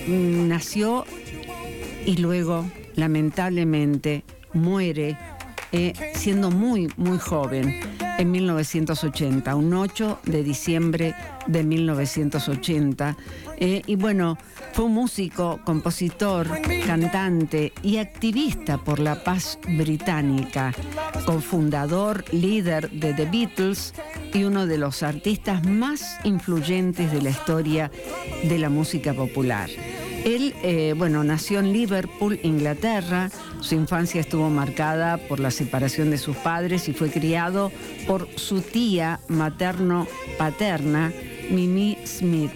nació y luego, lamentablemente, muere siendo muy, muy joven, en 1980, un 8 de diciembre de 1980. Y bueno, fue un músico, compositor, cantante y activista por la paz británica, cofundador, líder de The Beatles y uno de los artistas más influyentes de la historia de la música popular. Él, nació en Liverpool, Inglaterra. Su infancia estuvo marcada por la separación de sus padres y fue criado por su tía materno-paterna, Mimi Smith.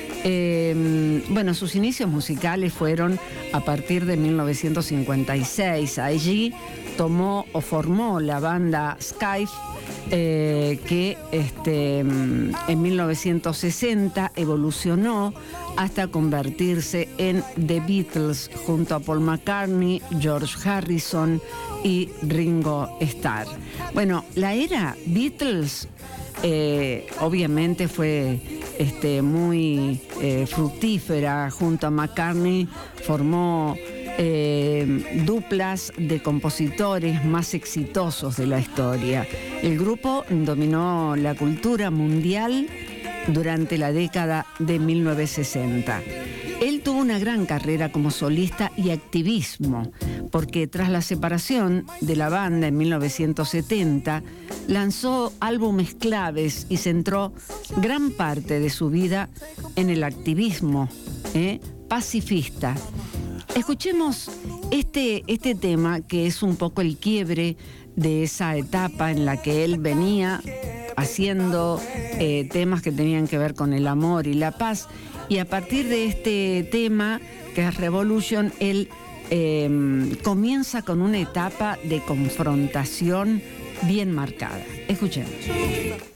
Sus inicios musicales fueron a partir de 1956. Allí formó la banda Skiff, que en 1960 evolucionó hasta convertirse en The Beatles junto a Paul McCartney, George Harrison y Ringo Starr. Bueno, la era Beatles obviamente fue muy fructífera. Junto a McCartney formó duplas de compositores más exitosos de la historia. El grupo dominó la cultura mundial durante la década de 1960. Él tuvo una gran carrera como solista y activismo, porque tras la separación de la banda en 1970, lanzó álbumes claves y centró gran parte de su vida en el activismo pacifista. Escuchemos este tema, que es un poco el quiebre de esa etapa en la que él venía haciendo temas que tenían que ver con el amor y la paz, y a partir de este tema, que es Revolution, él comienza con una etapa de confrontación bien marcada. Escuchemos.